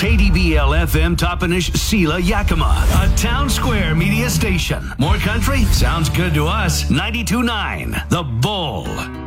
KDBL FM Toppenish Sela Yakima, a Town Square media station. More country? Sounds good to us. 92.9 The Bull.